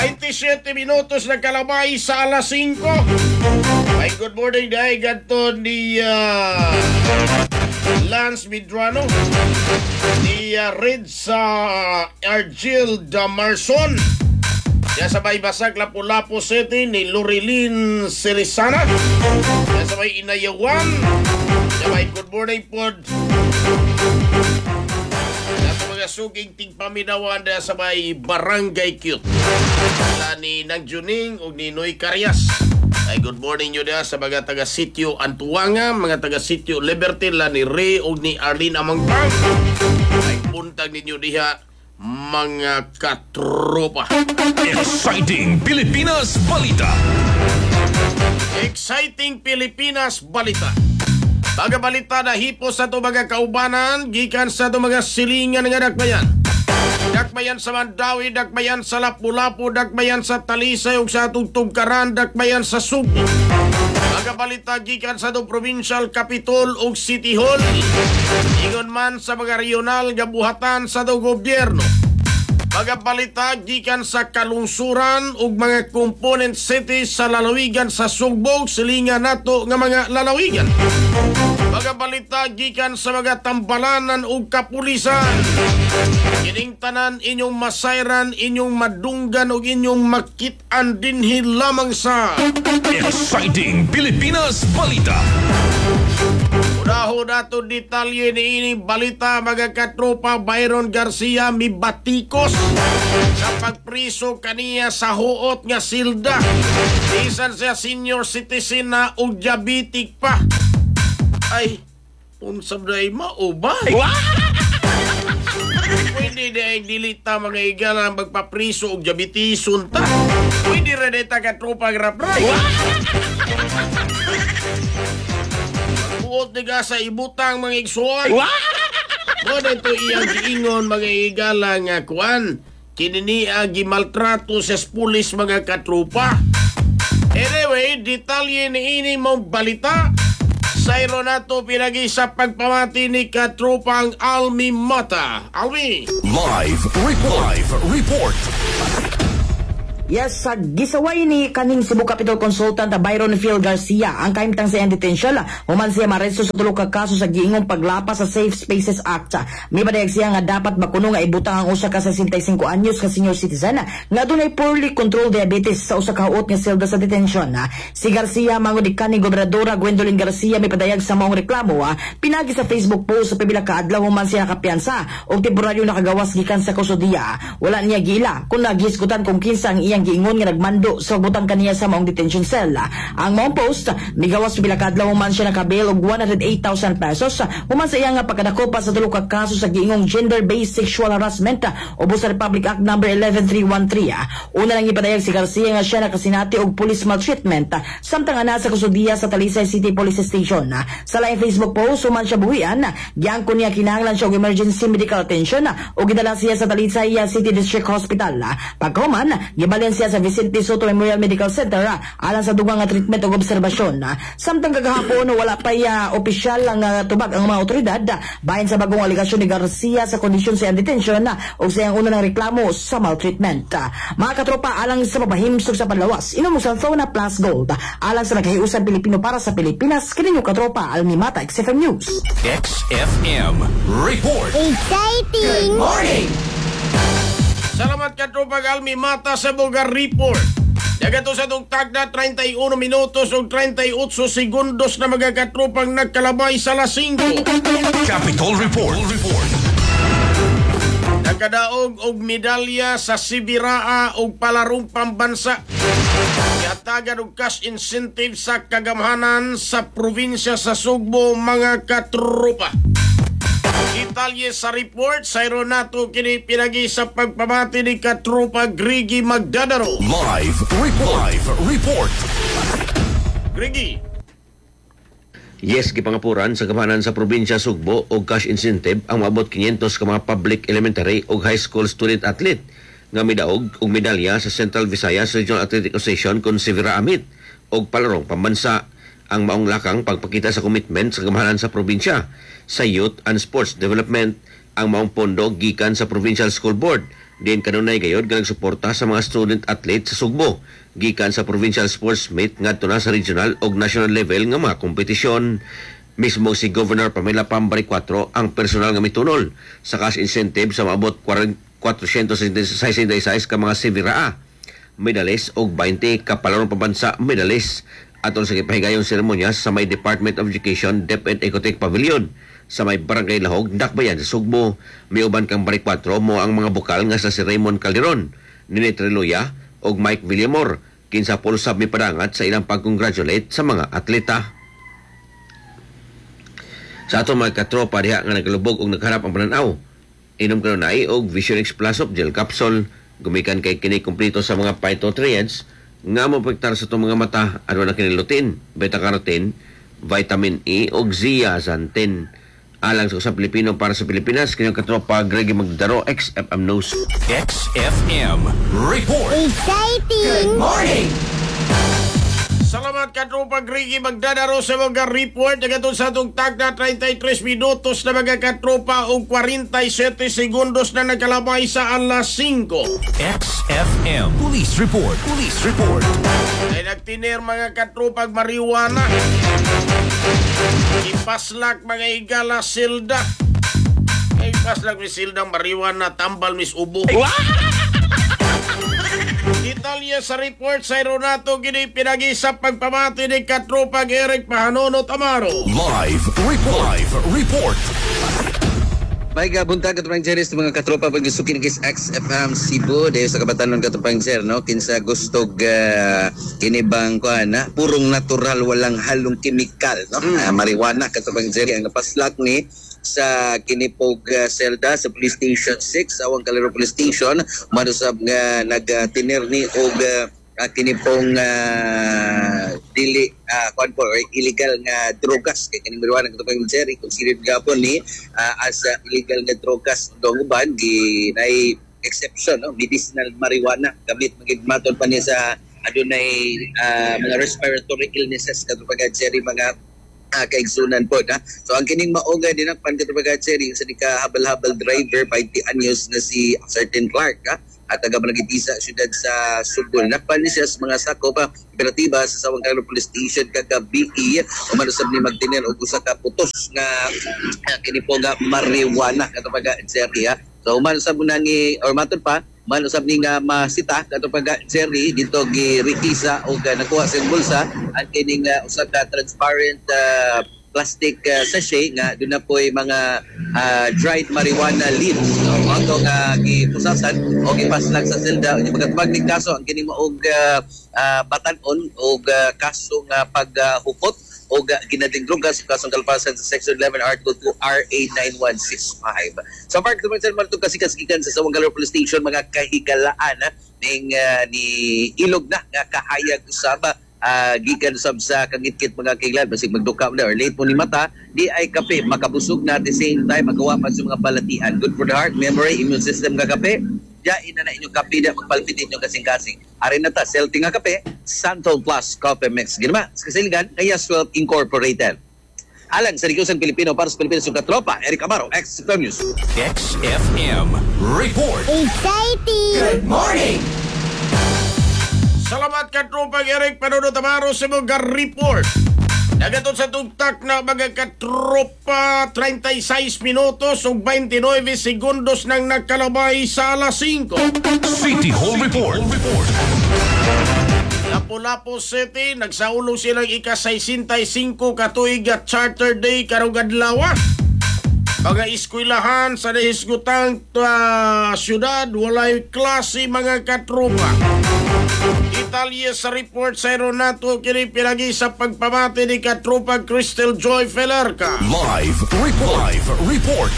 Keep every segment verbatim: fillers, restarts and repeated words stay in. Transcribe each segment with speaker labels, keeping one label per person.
Speaker 1: twenty-seven minutos na kalabay sa alas singko. Ay, good morning dahil ganito ni uh, Lance Medrano, ni uh, Red sa Argil Damarson, kaya sabay Basag Lapu-Lapu City ni Lorilyn Silisana, kaya sabay Inayawan, sabay good morning pod suging tingpaminawan na sabay Barangay Cute wala ni Nang Juning o ni Noy Carias. Ay good morning nyo na sa mga taga-sityo Antuanga, mga taga-sityo Liberty, la ni Ray o ni Arlene Amangpang. Ay puntag ninyo diha mga katropa.
Speaker 2: Exciting Pilipinas Balita.
Speaker 1: Exciting Pilipinas Balita. Baga balita na hipos sa ito mga kaubanan, gikan sa ito mga silingan nga dakbayan. Dakbayan sa Mandawi, dakbayan sa Lapu-Lapu, dakbayan sa Talisay, ug sa atong Tugkaran, dakbayan sa Subo. Baga balita gikan sa ito Provincial Capitol ug City Hall. Ingon man sa mga regional nga buhatan sa ito gobyerno. Baga balita gikan sa kalungsuran ug mga component cities sa lalawigan sa Sugbog, silingan nato nga mga lalawigan. Baga balita gikan sa mga tambalanan ug kapulisan. Kining tanan inyong masayran, inyong madunggan ug inyong makit-an dinhi lamang sa
Speaker 2: Exciting Pilipinas Balita.
Speaker 1: Unaho nato detalye ni ini balita mga katropa. Byron Garcia mibatikos sa pagpriso kaniya sa huot nga silda. Bisan siya senior citizen na ug diabetic pa. Ay, unsab na maubay. Pwede na ay dilita mga igala magpapriso og diabetison ta. Pwede rin ita katropa grapray. Buot niga sa ibutang mga igsuon. Ano ito iyang giingon mga igala nga kuan. Kininiya gimaltrato sa pulis mga katropa. Anyway, detalye ni ini mong balita. Sayro na to pinagi sa pagpamati ni katropang Almi Mata. Almi!
Speaker 2: Live report. Live report.
Speaker 3: Yes, sa gisaway ni kaning Cebu Capital Consultant Byron Phil Garcia ang kaimtang sa detention human siya maresto sa tulo ka kaso sa giingong paglapas sa Safe Spaces Act. May badayag siya nga dapat makuno nga ibutang ang usa ka sesenta y cinco anyos ka senior citizen nga dunay poorly controlled diabetes sa usa ka huot nga selda sa detention. Si Garcia mango di kaning gobernadora Gwendolyn Garcia may padayag sa maong reklamo pinagi sa Facebook post sa pipila ka adlaw human siya nakapiyansa og temporaryo nakagawas gikan sa kusudiya. Wala niya gila kung nagisgutan kung kinsa ang iyang giingon nga nagmando sa butang kaniya sa maong detention cell. Ang maong post migawas pila ka adlaw man siya nakabail og one hundred eight thousand pesos human sa iya nga pagkadako pa sa tulo ka kaso sa giingong gender-based sexual harassment o sa Republic Act number eleven three thirteen. Una lang ipadayag si Garcia nga siya nakasinati og police maltreatment samtang ana sa kusudiya sa Talisay City Police Station. Sa laing Facebook post human siya buhian giangkon niya kinahanglan siya og emergency medical attention o gidala siya sa Talisay City District Hospital. Pagkahuman gibalin siya sa Vicente Soto Memorial Medical Center alang sa dugang nga treatment ug obserbasyon. Samtang kagahapon wala pa ya opisyal ang uh, tubag ang mga otoridad bahin sa bagong aligasyon ni Garcia sa kondisyon sa detention o sa iyang una ng reklamo sa maltreatment. Mga katropa, alang sa mapahimsog sa panlawas inom sa Thona Plus Gold alang sa naghiusan Pilipino para sa Pilipinas kininyo katropa Almi Mata X F M News.
Speaker 2: X F M Report.
Speaker 4: Exciting!
Speaker 2: Good morning!
Speaker 1: Salamat katropa Almi Mata sa Bugar Report. Dagato sa itong tag na thirty-one minutos o thirty-eight segundos na mga katropang nagkalabay sa alas singko.
Speaker 2: Capital Report. Report.
Speaker 1: Nagkadaog og medalya sa Sibiraa og palarong pambansa. Yatagan og cash incentive sa kagamhanan sa probinsya sa Sugbo mga katropa. Detalye sa report, sayro nato kini pinagi sa pagpamati ni katropa Grigi Magdadaro.
Speaker 2: Live report. Live report.
Speaker 1: Grigi.
Speaker 5: Yes, gipangapuran sa gamanan sa probinsya Sugbo og cash incentive ang maabot quinientos ka mga public elementary og high school student athlete nga midaog og medalya sa Central Visayas Regional Athletic Association kon Sivira Amit og palarong pambansa. Ang maong lakang pagpakita sa commitment sa gamahanan sa probinsya sa Youth and Sports Development ang maong pondo gikan sa Provincial School Board Din kanunay gayod nga nagsuporta sa mga student athlete sa Sugbo gikan sa provincial sports meet ngadto na sa regional ug national level nga mga kompetisyon. Mismo si Governor Pamela Pambari four ang personal nga mitunol sa cash incentive sa maabot four hundred sixty-six ka mga Severa medalist og twenty ka palarong pambansa medalist atol sa gipahigayon seremonya sa may Department of Education DepEd Ecotech Pavilion sa may Barangay Lahog, Dakbayan sa Sugbo. May uban kang Bari four mo ang mga bukal nga sa si Raymond Calderon, Nini Triloya og Mike Villamor. Kinsa pulsab mi padangat sa ilang pag-congratulate sa mga atleta. Sa ato mga katropa diha nga nagalubog og nagharap ang pananaw, inom kanunay og Vision X Plus of Gel Capsule gumikan kay kini kumpleto sa mga phytonutrients nga mapektar sa itong mga mata. Ano na kinilutin, beta-carotene, vitamin E og zeaxanthin. Alang sa usap Pilipino para sa Pilipinas, kanyang katropa Greggy Magdaro, X F M News.
Speaker 2: X F M Report.
Speaker 4: Exciting!
Speaker 2: Morning.
Speaker 1: Salamat katropa Greggy Magdadaro sa mga report. Nagatong sa itong tag na thirty-three minutos na mga katropa o forty-seven segundos na nagkalabay sa alas five.
Speaker 2: X F M Police Report. Police Report.
Speaker 1: Ay nagtiner mga katropa marijuana. Ipaslak mga igala silda. Ay ipaslak mi silda marijuana tambal mis ubo. Detalye sa report sa Ronato gini pinag-isap pagpamati ni katropa Eric Pahanonot Amaro.
Speaker 2: Live Report. Live Report.
Speaker 6: May gabuntag katupang Jerry sa mga katropa pag gusto kinikis X F M Cebu dahil sa kabatanon katupang Jer, no? Kinsa gustog uh, kinibang ko na purong natural walang halong kimikal, no? Mm. Uh, marijuana katupang Jerry ang napaslak ni sa kinipog uh, selda sa Police Station six, Awang Calero Police Station, manusab nga nagtinir ni og uh, uh, kinipong uh, dili uh, konpo or illegal nga drogas kay kining marijuana katupang Jerry considered gapon ni uh, as uh, illegal nga drogas dong uban gi nay exception, no? Medicinal marijuana gamit magigmaton pa niya sa adunay uh, mga respiratory illnesses katupang Jerry mga Ah, kaigsunan po na. So ang kining maoga din ang pagkatabaga Cherry sa ka habal-habal driver twenty anyos na si Certain Clark ha? At taga Managitisa syudad sa Sugbo. Nakpan niya sa mga sako pa operatiba sa Sawang Carlo Police Station kagabi umanusab ni magtiner og usa ka putos nga uh, kini po nga marijuana katabaga Cherry ha. So umanusab na ni or matod pa man usab ni nga masita katupag Jerry dito gi rikisa o uh, nakuha sa bulsa ang kining uh, usa ka transparent uh, plastic uh, sachet nga doon na po'y mga uh, dried marijuana leaves, no? Ato nga gipusasan o gipaslag sa selda yung mga ning kaso ang kining maog uh, uh, batanon o uh, kaso nga paghukot uh, o ginading drogas sa kasong kalpasan sa Section eleven Article two R A nine one six five. Sa so, park naman sa mga kasi-kasikan sa Sawang Calero Police Station mga kahigalaan ha, ning uh, ni ilog na nga kahayag usaba uh, gikan sab sa kangit-kit mga kailan basig magduka na or late mo ni mata di ay kape makabusog na at the same time magawa pa sa mga balatian. Good for the heart, memory, immune system nga kape. Diyan na na inyong kape na magpalpitin yung kasing-kasing. Arin na ta, Celtic nga kape, Santol Plus Coffee Mix. Ginama, sa kasiligan, Ayas Wealth Incorporated. Alang sa Rikyosan Pilipino para sa Pilipinas yung katropa, Eric Amaro, X F M News.
Speaker 2: X F M Report.
Speaker 4: Exciting!
Speaker 2: Good morning.
Speaker 1: Salamat katropa Eric Pahanonot Amaro sa mga report. Nagaton sa tugtak na mga katropa thirty-six minutos o twenty-nine segundos nang nagkalabay sa alas five.
Speaker 2: City Hall Report. Report.
Speaker 1: Lapu-Lapu City, nagsaulo silang ika-sixty-five katuig at Charter Day karong adlaw. Mga eskwelahan sa nahisgutang uh, syudad, walay klase mga katropa. Detalye sa report sa Ronato kini pinagi sa pagpamati ni katropa Crystal Joy Felerca.
Speaker 2: Live Report. Live Report.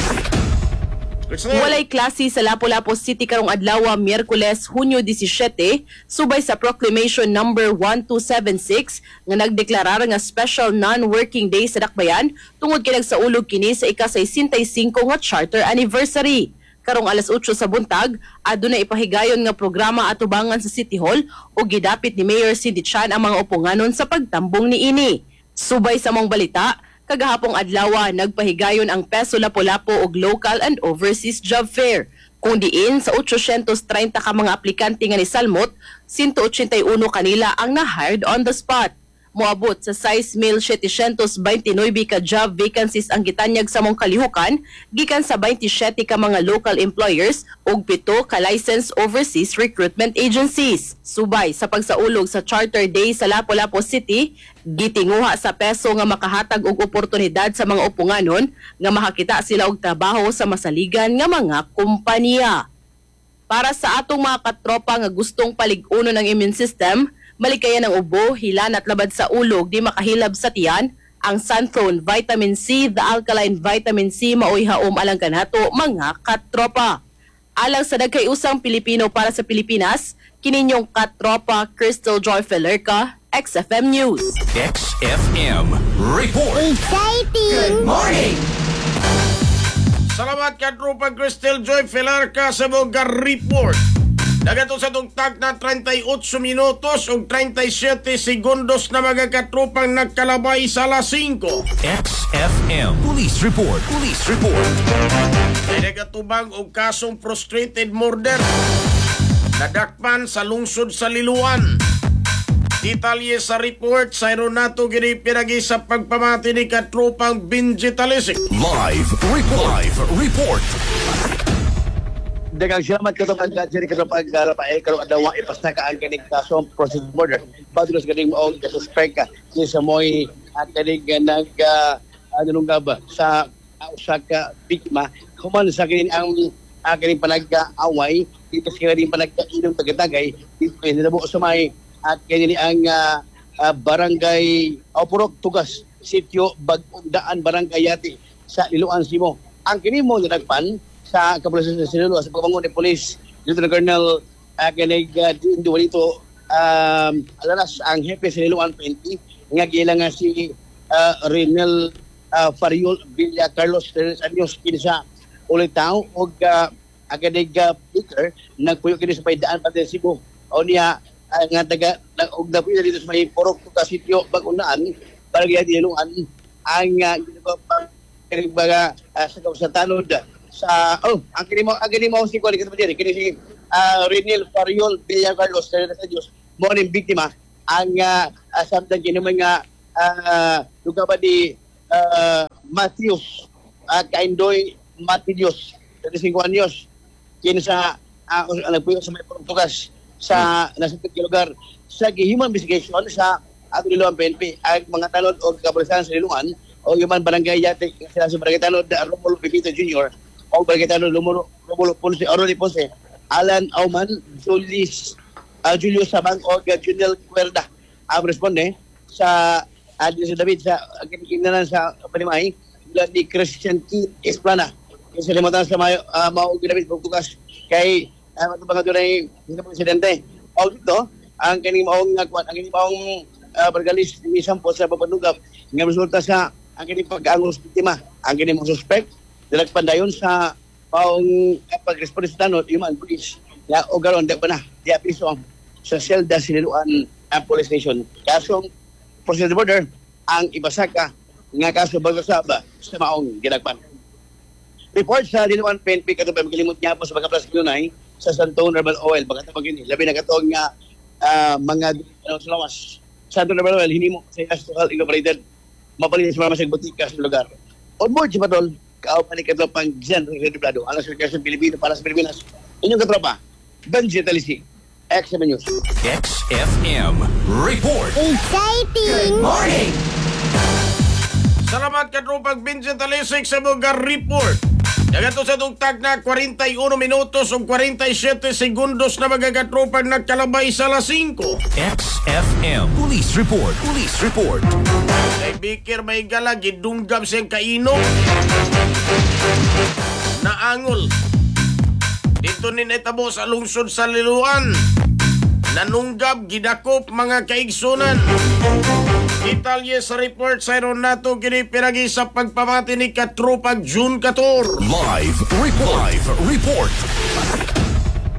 Speaker 7: Walay klase sa Lapu-Lapu City karong adlaw Miyerkules, Hunyo seventeen, subay sa Proclamation number one two seven six nga nagdeklarar nga special non-working day sa Dakbayan tungod kay nagsaulog kini sa ika-sixty-five nga charter anniversary. Karong alas eight sa buntag, aduna ipahigayon nga programa atubangan sa City Hall o gidapit ni Mayor Cindy Chan ang mga uponganon sa pagtambong niini. Subay sa mong balita, kagahapong adlaw nagpahigayon ang Peso Lapu-Lapu og local and overseas job fair. Kung diin sa eight hundred thirty ka mga aplikante nga ni Salmot, one hundred eighty-one kanila ang na-hired on the spot. Moabot sa size male seven hundred twenty-nine ka job vacancies ang gitanyag sa mong kalihukan gikan sa twenty-seven ka mga local employers ug pito ka licensed overseas recruitment agencies. Subay sa pagsaulog sa Charter Day sa Lapu-Lapu City, gitinguha sa peso nga makahatag og oportunidad sa mga upunganon nga makakita sila og trabaho sa masaligan nga mga kompanya. Para sa atong mga katropa nga gustong palig-uno ng immune system, malikayan ng ubo, hilan at labad sa ulog di makahilab sa tiyan, ang Sunthorn Vitamin C, the alkaline vitamin C maoy haom alang kanato mga katropa. Alang sa nagkayusang Pilipino para sa Pilipinas, kininyong katropa Crystal Joy Felerca, X F M News.
Speaker 2: X F M Report.
Speaker 4: Exciting!
Speaker 1: Salamat ka Tropa Crystal Joy Felarca sa mga report. Nagato sa tugtag na thirty-eight minutos ug thirty-seven segundos na mga katropang nagkalabay sa alas five.
Speaker 2: X F M Police Report. Police Report.
Speaker 1: Ay nagatubang og kasong frustrated murder. Nadakpan sa lungsod sa Liloan. Detalye sa report sa Aeronato gini pinagi sa pagpamati ni katropang Benji Talisik.
Speaker 2: Live report. Live report.
Speaker 8: Dagang salamat ka itong ang-gadget ka itong pag-arapae karong adawa ipasta ka ang kanig kasong process murder. Bago na sa kanig maong kasuspek ka sa mo'y ang kanig nag uh, ano nung ba sa uh, usa ka biktima human sa kanig ang uh, kanig panag-away dito sa kanig panag-inom tagatagay dito kanig nabo sa may at kanig ang uh, uh, barangay o purok tugas sityo Bagundaan barangay Yati sa Liloan Simo. Ang kanig mo nagpan sa kapulisan sa Sinaloa sa pagbangon ni Police dito na Colonel uh, Ganig uh, Dualito um, alanas ang hepe sa Sinaloa twenty nga gila nga si uh, Renel uh, Fariol Villa Carlos Teres Anyos kinsa ulit tao o uh, Ganig uh, Peter nagpuyo kini sa paidaan pati Cebu o niya uh, nga taga og napuyo dito sa may Porok Tuga Sitio Bagundaan para gyud Liloan ang uh, ginagawa mga uh, sa sa tanod sa oh ang kini mo ang kini mo si Kuya Kapatid kini si uh, Renel Fariol Villa Carlos Teres Anyos mo ning biktima ang uh, uh, samtang kini mga uh, lugar ba di uh, Matthews uh, Kaindoy Matidios thirty-five anyos kinsa uh, nagpuyo sa may Portugas sa nasa lugar sa human investigation sa ato Liloan P N P ang mga tanod o kapulisan sa Liloan o human barangay Yate sila sa barangay tanod Romulo Pipito Junior o barangay tanod Romulo Romulo Ponce Oroli Ponce Alan Auman Julius uh, Julius Sabang o Junel Cuerda ang responde sa uh, sa David sa kininanan sa Panimay mula ni Christian T. Esplana sa limatan sa Mayo uh, Mao David Portugas kay uh, matubang doon ng presidente o dito ang kaning maong ngakwan ang kaning maong uh, bargalis ni sampo sa papanugap nga resulta sa ang kaning pag-angos biktima ang kaning mga suspect dilagpan dayon sa maong uh, pag-responde sa tanod human police ya o garon di pa na di apiso sa selda siniluan ang police station kasong process border ang ibasaka nga kaso bagasaba sa maong ginagpan. Report sa Liloan P N P katong pagkalimot niya po sa pagkaplas Pinunay sa Santon Herbal Oil baka tapag yun labi na katong nga uh, mga ano, salawas Santon Herbal Oil hindi mo sa Astral Incorporated mapalit sa mga butika sa lugar. On board si Patol kaupan ni katropang Jan Redoblado alas sa Quezon Pilipino para sa Pilipinas inyong katropa Benji Talisik X M News.
Speaker 2: X F M Report.
Speaker 4: Exciting!
Speaker 1: Salamat ka tropang Benji Talisik sa mga report. Nagato sa tugtag na forty-one minutos o forty-seven segundos na mga katropang nagkalabay sa alas five.
Speaker 2: X F M Police Report. Police Report.
Speaker 1: Kay Bikir may gala, gidunggam siyang kainom. Naangol. Dito ni netabo sa lungsod sa Liloan. Nanunggab, gidakop mga kaigsunan. Detalye sa report sa Aeronato kinipiragi sa pagpamati ni Katropag June Cator.
Speaker 2: Live report. Live report.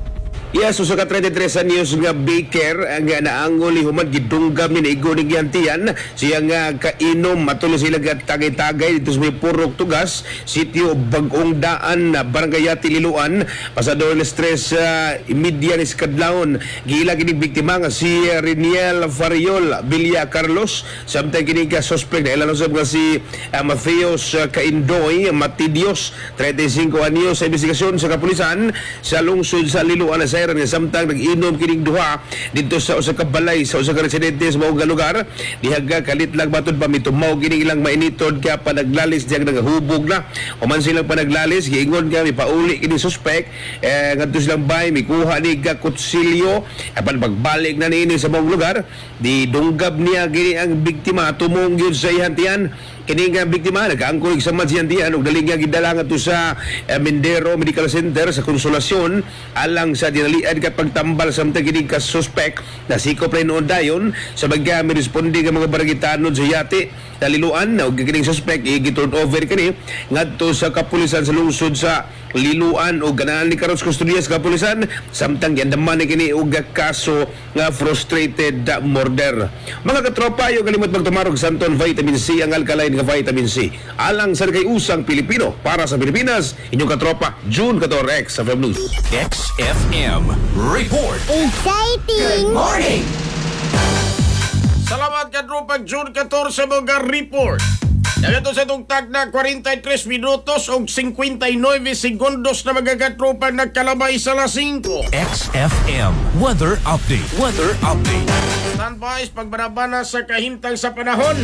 Speaker 9: Yes, usa ka thirty-three anyos nga baker ang nga naangol human gidunggam ni igo ni giantian siya nga kainom matulo sila nga tagay-tagay dito sa may Purok Tugas, sitio Bagong Daan, Barangay Yati, Liloan. Pasado na stress uh, imedya ni kadlawon gila kini biktima nga si Reniel Fariol Villa Carlos, samtang kini ka suspect na ilan usab nga si uh, Matheos uh, Kaindoy Matidios, thirty-five anyos sa investigasyon sa kapulisan sa lungsod sa Liloan na nga samtang nag-inom kining duha dito sa usa ka balay sa usa ka residente sa mao nga lugar. Dihaga kalit lang matod pa mitumaw kining ilang mainitod kaya pa naglalis diag nagahubog na human silang pa naglalis giingon nga mipauli kini suspect eh, ngadto silang bay mikuha ni ka kutsilyo apan pagbalik na niini sa mao lugar di dunggab niya kini ang biktima tumong gyud sa ihantian. Kini nga biktima nagaangkol sa madsiyantian ug dali nga gidala ngadto sa eh, Mindero Medical Center sa Konsolasyon alang sa dinalian kat pagtambal samtang kini ka suspect na sikop rin noon dayon sa bagya mi responde nga mga baragitanod sa Yati Liloan na ug kining suspect i-turn over kini ngadto sa kapulisan sa lungsod sa Liloan ug ganahan ni karon sa kustodiya sa kapulisan samtang giandaman ni kini og kaso nga frustrated murder. Mga katropa, yung kalimot magtumarog Santon Vitamin C ang alkaline nga vitamin C alang sa kay usang Pilipino para sa Pilipinas. Inyong katropa June fourteen X F M News.
Speaker 2: X F M Report.
Speaker 4: Exciting!
Speaker 2: Morning.
Speaker 1: Salamat ka Drupa June fourteen mga report. Nagato sa itong tag na forty-three minutos o fifty-nine segundos na magagatropa nagkalabay sa alas five.
Speaker 2: X F M Weather Update. Weather Update.
Speaker 1: Standby pagbarabana sa kahimtang sa panahon.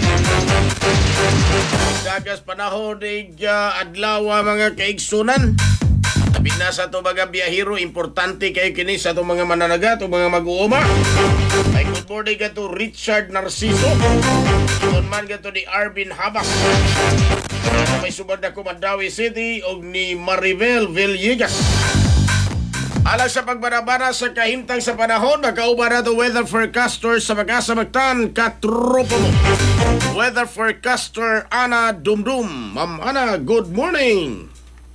Speaker 1: Dagas panahon ng uh, adlaw mga kaigsunan. Sabi na sa ito mga biyahero, importante kayo kini sa itong mga mananaga, itong mga mag-uuma. Ay good morning ka to Richard Narciso. Good man ka to ni Arvin Habas. May subad na Kumandawi City o ni Maribel Villegas. Alang sa pagbarabara sa kahimtang sa panahon, magkauban na ito weather forecaster sa Magasamagtan, katropo mo. Weather forecaster Ana Dumdum. Ma'am Ana, good morning.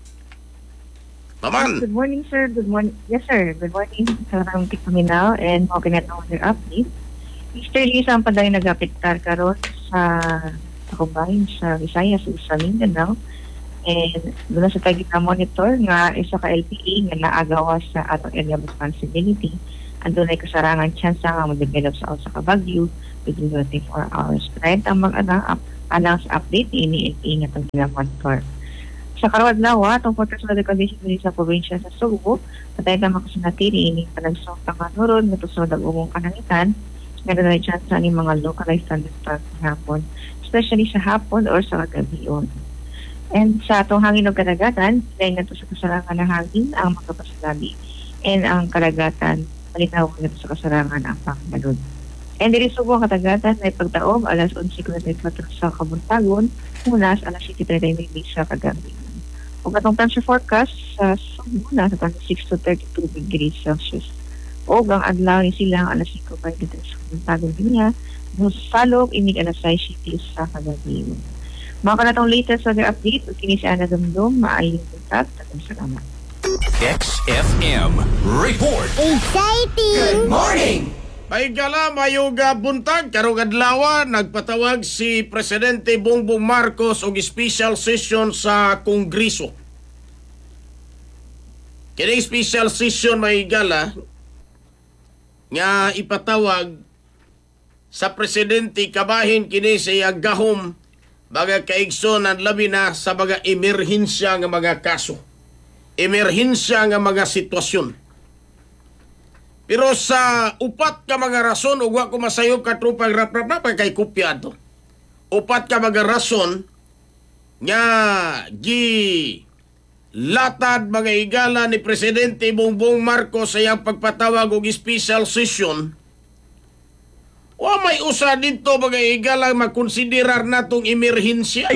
Speaker 1: Maman.
Speaker 10: Good morning, sir. Good morning. Yes, sir. Good morning sa Ramtik Paminaw and okay na weather update. Easterly sa ang paday nagapiktar karon sa sa kumbay sa Visayas sa Mindanao. And doon sa tagit na monitor nga isa ka L P A nga naagawas sa atong area of responsibility. Andun ay kasarangan chance nga mag-develop sa usa ka bagyo within twenty-four hours. Right ang mag-ana alang sa update ini L P A nga itong ginamonitor. Sa karawad lawa, itong forecast weather condition din sa probinsya sa Subo, patay na makasinatiri ini panagsong tanganurod na ito sa dagumong kanangitan, meron na chance ni mga localized thunderstorms sa hapon, especially sa hapon or sa gabion. And sa itong hangin o karagatan, dahil na ito sa kasarangan ng hangin ang magkapasalabi, and ang karagatan, malinaw na ito sa kasarangan ang pangbalod. And diri Subo ang katagatan ay pagtaom alas eleven thirty-four sa Kabuntagon, unas alas seven thirty-nine sa kagabi. Kung atong temperature forecast sa Subo na sa twenty-six to thirty-two degrees Celsius. O ang adlaw ni silang alas five thirty-three sa Kabuntagon niya, salog inig alas six sa kagabi. Mga kanatong latest weather update, kini si Ana Dumdum, maaling buntag, tatang salamat.
Speaker 2: X F M Report.
Speaker 4: Exciting!
Speaker 2: Good morning.
Speaker 1: May gala, mayuga buntag, karong adlaw nagpatawag si Presidente Bongbong Marcos og special session sa Kongreso. Kini special session may gala nga ipatawag sa Presidente kabahin kini sa gahom baga kaigsonan labi na sa mga emerhensya nga mga kaso. Emerhensya nga mga sitwasyon. Pero sa upat ka mga rason, ugwa ko masayop ka trupang rap-rap kay kupyado. Upat ka mga rason nga gi latad mga igala ni Presidente Bongbong Marcos sa iyang pagpatawag og special session. O may usa dito mga igala makonsiderar natong emerhensya.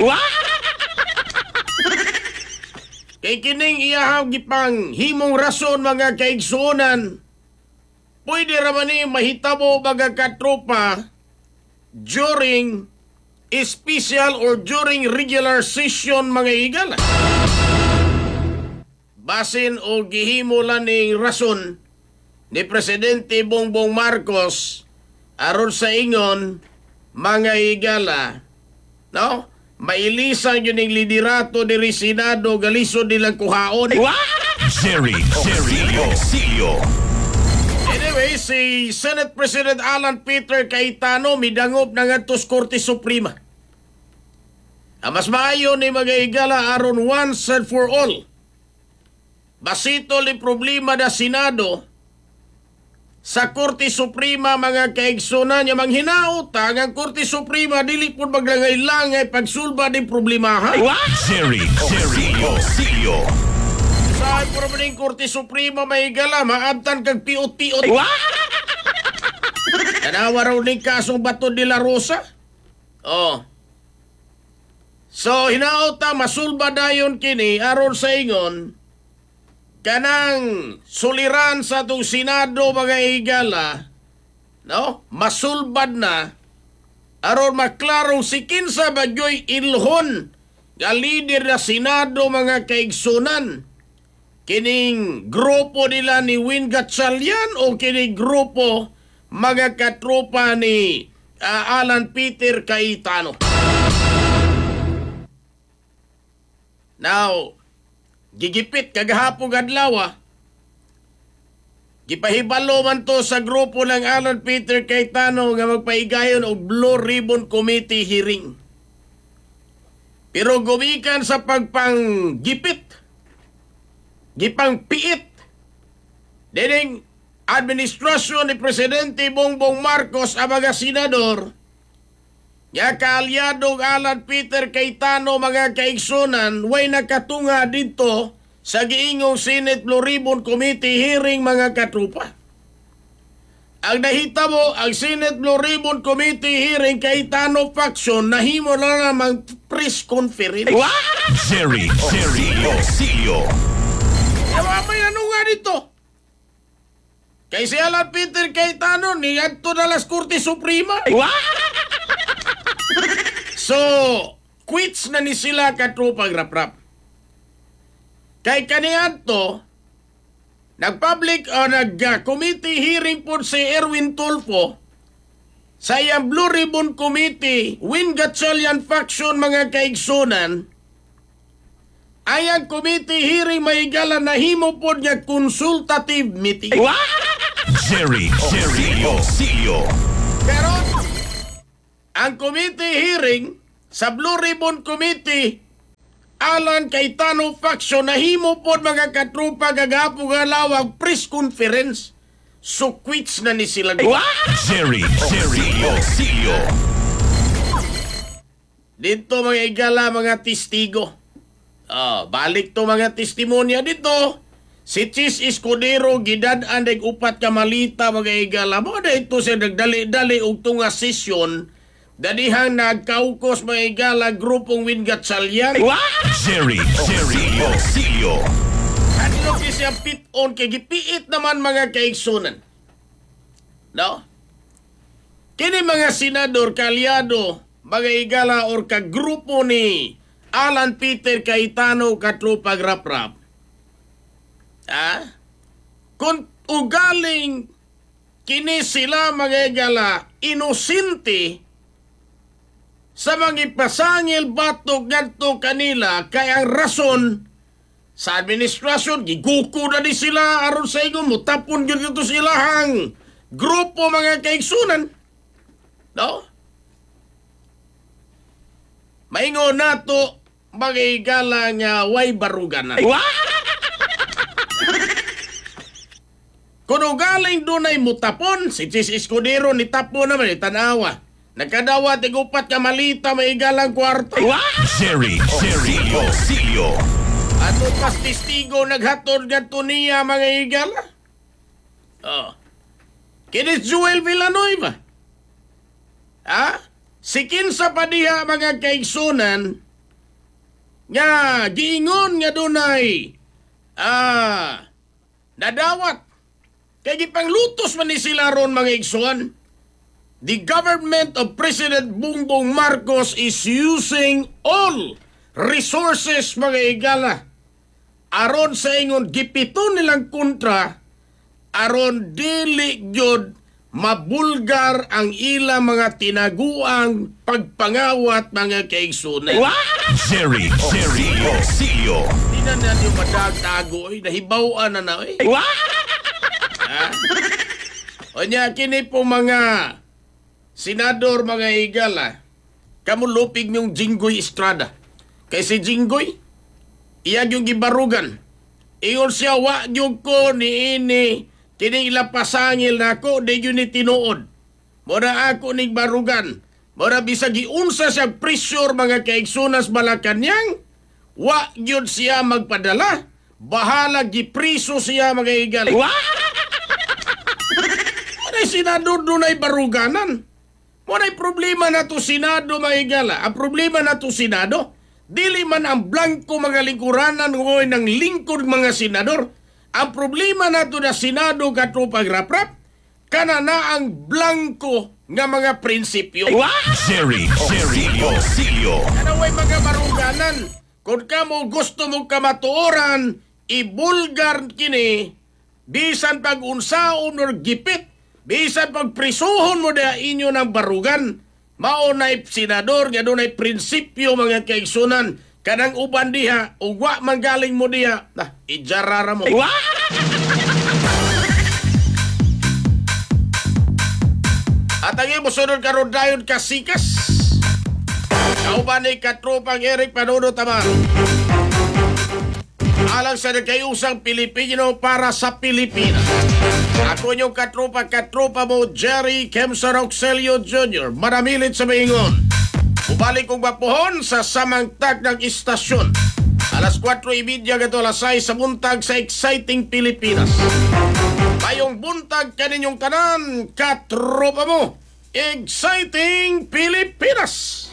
Speaker 1: Kay kining iyahang gipang himong rason mga kaigsuonan. Pwede raman ni mahitabo mga katropa during special or during regular session mga igala. Basin o gihimo lang ning rason ni Presidente Bongbong Marcos aron sa ingon mga higala, no? Mailisan yun yung liderato ni Senado galisod nilang kuhaon.
Speaker 2: Jerry, Jerry, Silio.
Speaker 1: Anyway, si Senate President Alan Peter Cayetano midangop na nga tos Korte Suprema. Ang mas maayo ni mga higala aron once and for all. Basito li problema na Senado sa Korte Suprema mga kaigsunan niya manghinaota ang Korte Suprema dili pud maglangay-langay pagsulba ng problema ha.
Speaker 2: Jerry, Jerry, Silio.
Speaker 1: Sa problema ng Korte Suprema mahigala maabtan kag piot-piot. Tanawa raw ning kasong Bato de la Rosa. Oh. So hinaota masulba dayon kini aron sa ingon kanang suliran sa itong Senado mga higala, no? Masulbad na aron maklarong si kinsa bagyoy ilhon nga leader na Senado mga kaigsunan. Kining grupo nila ni Win Gatchalian o kining grupo mga katropa ni uh, Alan Peter Cayetano. Now, gigipit kagahapon adlaw. Gipahibalo man to sa grupo ng Alan Peter Cayetano nga magpaigayon og Blue Ribbon Committee hearing. Pero gumikan sa pagpanggipit, gipangpiit, dining administrasyon ni Presidente Bongbong Marcos ang mga senador, nga kaalyadong Alan Peter Cayetano mga kaigsunan way nakatunga dito sa giingong Senate Blue Ribbon Committee hearing mga katrupa. Ang nahitabo ang Senate Blue Ribbon Committee hearing Cayetano faction nahimo na namang press conference.
Speaker 2: Jerry, Jerry, Silio.
Speaker 1: Ewa may ano nga dito? Kay si Alan Peter Cayetano ni adto na las Korte Suprema. So, quits na ni sila katropang rap-rap. Kay kaniyan to, nag-public o nag-committee hearing po si Erwin Tulfo sa iyang Blue Ribbon Committee, Win Gatchalian faction mga kaigsunan. Ayang committee hearing mahigala na himo po niya consultative meeting.
Speaker 2: Jerry, Jerry, Silio.
Speaker 1: Pero, ang committee hearing sa Blue Ribbon Committee, Alan Cayetano faction nahimo pod mga katrupa gagapong alawag press conference. So quits na ni sila.
Speaker 2: Jerry, Jerry, Silio.
Speaker 1: Dito mga igala mga testigo. Oh, balik to mga testimonya dito. Si Chis Escudero gidad-an og upat ka malita mga igala. Mo na ito siya nagdali-dali og tunga sesyon. Danihang nagkaukos mga igala grupong Win Gatchalian.
Speaker 2: Jerry, Jerry, Silio.
Speaker 1: Hadlok siya pit-on kay gipiit naman mga kaigsunan. No? Kini mga senador kalyado, mga igala or kagrupo ni Alan Peter Cayetano katrupag rap-rap. Ah? Kung ugaling kini sila mga igala inosente sa mga ipasangil batok ngadto kanila kay ang rason sa administrasyon giguko na di sila aron sa ingon mo tapon gyud dito silahang grupo mga kaigsunan, no? Maingon nato mga igala nga way baruganan. Kung galing dunay mutapon si Chis Escudero ni tapo naman ni tanawa. Nagkadawa tigupat ka malita may igalang kwarto.
Speaker 2: Jerry, Jerry, Silio.
Speaker 1: Ato pas testigo naghatod gadto niya mga igala. Oh. Kini Joel Villanueva. Ha? Si kinsa pa diha mga kaigsunan nga giingon nga dunay ah nadawat kay gipanglutos man ni sila ron mga igsuan. The government of President Bongbong Marcos is using all resources mga igala aron sa ingon gipiton nilang kontra aron dili gyud mabulgar ang ila mga tinaguang pagpangawat mga kaigsunan.
Speaker 2: Jerry, Jerry Oxilio.
Speaker 1: Di na na yung madagtago, eh. Nahibawaan na na, eh. Ha? O niya, kini po mga senador, mga higala, kamulupig mong Jinggoy Estrada. Kay si Jinggoy, iyag yung gibarugan. Iyon siya, wa yung ko ni ini, kini ilapasangil na ako, di yun ni tinuod. Mura ako ni barugan. Mura bisag giunsa siya pressure mga kaigsunas Malacanang, wa yun siya magpadala. Bahala gipriso siya mga higala. Muna'y Senado doon ay baruganan. Muna'y problema na to Senado mga higala. Ang problema na to Senado, dili man ang blanco mga lingkuranan ngoy ng lingkod mga senador. Ang problema na to na Senado katupag raprap, kana na ang blanco nga mga prinsipyo.
Speaker 2: Jerry, Jerry Oxilio.
Speaker 1: Kanaway mga baruganan, kung kamo gusto mong kamatuoran, ibulgar kini, bisan pag-unsaon or gipit, bisan pagprisuhon mo na inyo ng barugan, maunay senador, nga doon ay prinsipyo mga kaigsunan, kanang uban diha, ugwa manggaling mo diha, nah, ijarara mo. At ang imo sunod karon dayon kasikas. Kauban ni katropang Eric Panuno Tamar. Alang sa nagkayusang Pilipino para sa Pilipinas. Ako yung katropa-katropa mo, Jerry Kemsa Roxelio Junior Maramilit sa maingon. Ubalik kong bapuhon sa samangtag ng istasyon. Alas kwatro y media gato alas sais sa buntag sa Exciting Pilipinas. Mayong buntag kaninyong tanan, katropa mo, Exciting Pilipinas!